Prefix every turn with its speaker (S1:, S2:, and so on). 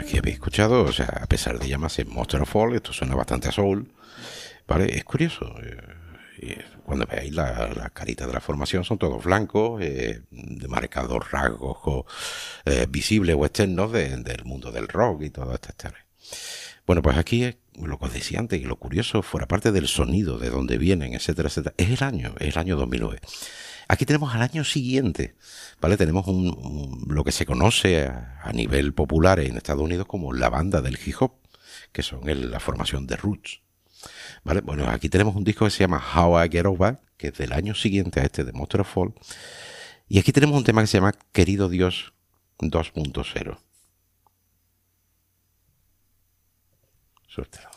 S1: aquí habéis escuchado, o sea, a pesar de llamarse Monster of Fall, esto suena bastante a soul, ¿vale? Es curioso. Cuando veáis la carita de la formación son todos blancos, de marcados rasgos visibles o externos del mundo del rock y todo este tema. Bueno, pues aquí es lo que os decía antes, que lo curioso, fuera parte del sonido, de dónde vienen, etcétera, etcétera, es el año 2009. Aquí tenemos al año siguiente, ¿vale? Tenemos lo que se conoce a nivel popular en Estados Unidos como la banda del hip hop, que son la formación de Roots, ¿vale? Bueno, aquí tenemos un disco que se llama How I Get Over, que es del año siguiente a este de Monster of Fall, y aquí tenemos un tema que se llama Querido Dios 2.0. Suerte.